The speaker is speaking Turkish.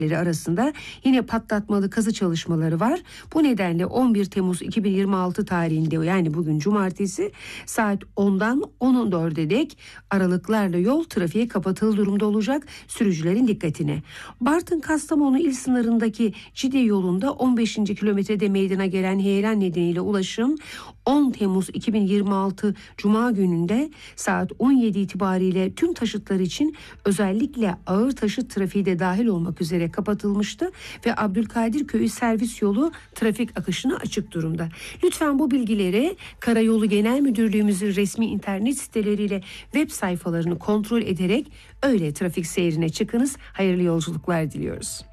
arasında yine patlatmalı kazı çalışmaları var. Bu nedenle 11 Temmuz 2026 tarihinde, yani bugün cumartesi saat 10'dan 14'e dek aralıklarla yol trafiğe kapatılı durumda olacak, sürücülerin dikkatine. Bartın-Kastamonu il sınırındaki Cide yolunda 15. kilometrede meydana gelen heyelan nedeniyle ulaşım 10 Temmuz 2026 Cuma gününde saat 17 itibariyle tüm taşıtlar için özellikle ağır taşıt trafiği de dahil olmak üzere kapatılmıştı ve Abdülkadir Köyü servis yolu trafik akışına açık durumda. Lütfen bu bilgileri Karayolu Genel Müdürlüğümüzün resmi internet siteleriyle web sayfalarını kontrol ederek öyle trafik seyrine çıkınız. Hayırlı yolculuklar diliyoruz.